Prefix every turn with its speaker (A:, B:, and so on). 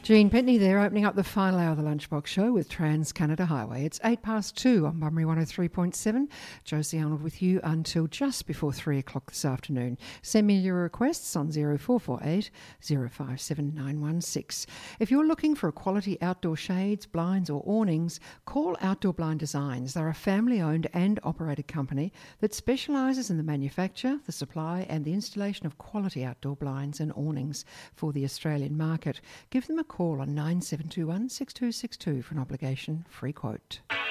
A: Jean Pitney there, opening up the final hour of the Lunchbox Show with Trans-Canada Highway. It's 2:08 on Bunbury 103.7. Josie Arnold with you until just before 3 o'clock this afternoon. Send me your requests on 0448 057 916. If you're looking for quality outdoor shades, blinds or awnings, call Outdoor Blind Designs. They're a family-owned and operated company that specialises in the manufacture, the supply and the installation of quality outdoor blinds and awnings for the Australian market. Give them a call on 9721 6262 for an obligation-free quote.